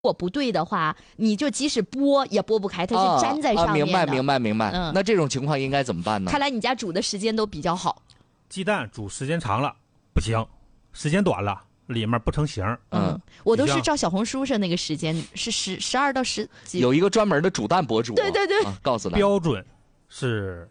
果不对的话，你就即使剥也剥不开，它是粘在上面的。 明白。那这种情况应该怎么办呢？ 看来你家煮的时间都比较好。 鸡蛋煮时间长了不行，时间短了里面不成形。 我都是照小红书上那个时间是12到10几。 有一个专门的煮蛋博主， 对， 告诉他标准是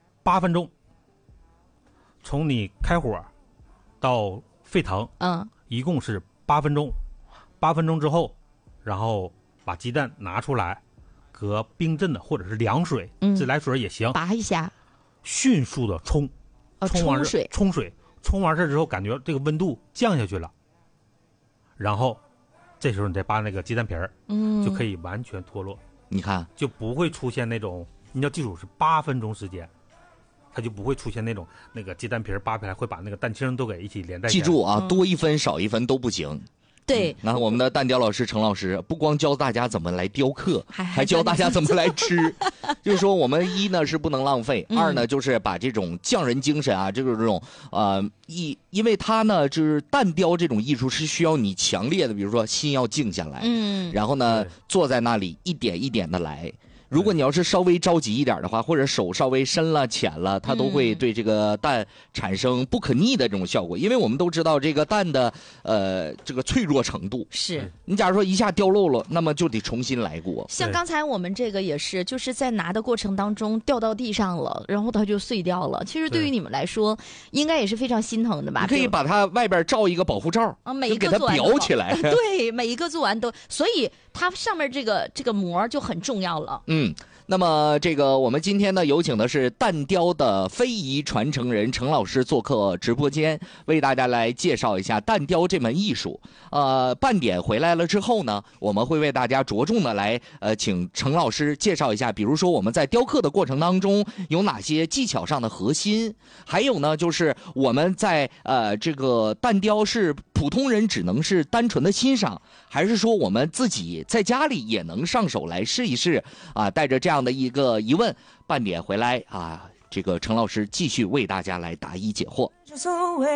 8分钟，从你开火到沸腾，一共是8分钟。8分钟之后，然后把鸡蛋拿出来，隔冰镇的或者是凉水，自来水也行， 拔一下， 迅速的冲完水， 冲完事之后，感觉这个温度降下去了，然后这时候你再把那个鸡蛋皮儿，就可以完全脱落。 你看， 就不会出现那种，你要记住是8分钟时间，它就不会出现那种那个鸡蛋皮扒开来会把那个蛋清都给一起连带。 记住啊，多一分少一分都不行。 对， 那我们的蛋雕老师程老师不光教大家怎么来雕刻，还教大家怎么来吃。就是说，我们一呢是不能浪费，二呢就是把这种匠人精神啊，就是这种因为它呢就是蛋雕这种艺术是需要你强烈的，比如说心要静下来，然后呢坐在那里一点一点的来。如果你要是稍微着急一点的话，或者手稍微深了浅了，它都会对这个蛋产生不可逆的这种效果。因为我们都知道这个蛋的这个脆弱程度， 是你假如说一下掉漏了，那么就得重新来过。 像刚才我们这个也是，就是在拿的过程当中掉到地上了，然后它就碎掉了。其实对于你们来说，应该也是非常心疼的吧？ 你可以把它外边罩一个保护罩啊，每一个给它裱起来。 对，每一个做完都，所以它上面这个膜就很重要了。 那么这个我们今天呢有请的是蛋雕的非遗传承人程老师做客直播间，为大家来介绍一下蛋雕这门艺术。半点回来了之后呢，我们会为大家着重的来请程老师介绍一下，比如说我们在雕刻的过程当中有哪些技巧上的核心，还有呢就是我们在这个蛋雕是普通人只能是单纯的欣赏，还是说我们自己在家里也能上手来试一试啊？带着这样的一个疑问，半点回来啊，这个程老师继续为大家来答疑解惑。